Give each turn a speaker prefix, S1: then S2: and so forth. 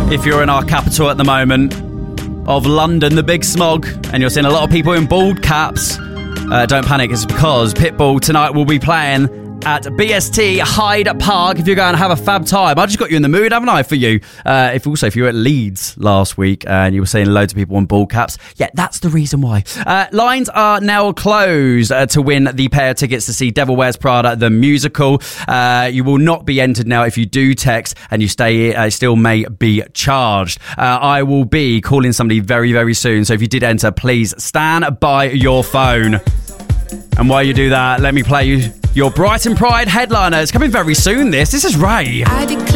S1: If you're in our capital at the moment of London, the big smog, and you're seeing a lot of people in bald caps, don't panic. It's because Pitbull tonight will be playing at BST Hyde Park if you're going to have a fab time. I just got you in the mood, haven't I, for you? If you were at Leeds last week and you were seeing loads of people in ball caps, yeah, that's the reason why. Lines are now closed to win the pair of tickets to see Devil Wears Prada, the musical. You will not be entered now if you do text and you stay, still may be charged. I will be calling somebody very, very soon. So if you did enter, please stand by your phone. And while you do that, let me play you your Brighton Pride headliner. It's coming very soon, this. This is Ray.
S2: I declare